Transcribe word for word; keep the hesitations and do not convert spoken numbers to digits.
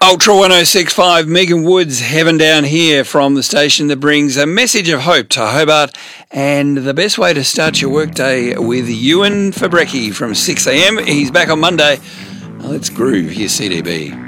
Ultra one oh six point five, Megan Woods, Heaven Down Here, from the station that brings a message of hope to Hobart, and the best way to start your workday with Ewan Fabrecki from six a.m. He's back on Monday. Let's groove. Here's C D B.